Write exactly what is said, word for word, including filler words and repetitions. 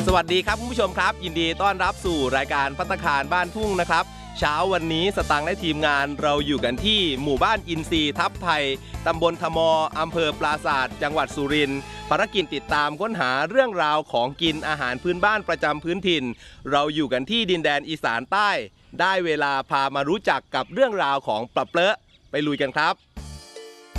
สวัสดีครับคุณผู้ชมครับยินดีต้อนรับสู่รายการภัตตาคารบ้านทุ่งนะครับเช้าวันนี้สตังค์และทีมงานเราอยู่กันที่หมู่บ้านอินทรีย์ทับไทยตำบลทมอำเภอปราสาทจังหวัดสุรินทร์ภารกิจติดตามค้นหาเรื่องราวของกินอาหารพื้นบ้านประจำพื้นถิ่นเราอยู่กันที่ดินแดนอีสานใต้ได้เวลาพามารู้จักกับเรื่องราวของปลาเปลอะไปลุยกันครับ